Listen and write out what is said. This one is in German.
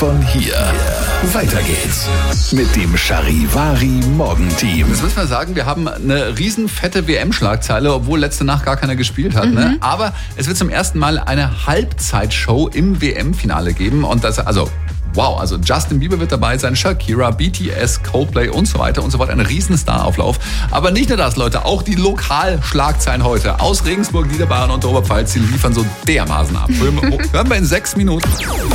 Von hier. Weiter geht's mit dem Charivari Morgenteam. Das müssen wir sagen, wir haben eine riesen fette WM-Schlagzeile, obwohl letzte Nacht gar keiner gespielt hat. Ne? Aber es wird zum ersten Mal eine Halbzeitshow im WM-Finale geben. Und das, wow, also Justin Bieber wird dabei sein, Shakira, BTS, Coldplay und so weiter und so fort. Ein riesen Star-Auflauf. Aber nicht nur das, Leute, auch die Lokalschlagzeilen heute aus Regensburg, Niederbayern und der Oberpfalz, die liefern so dermaßen ab. Hören wir in 6 Minuten.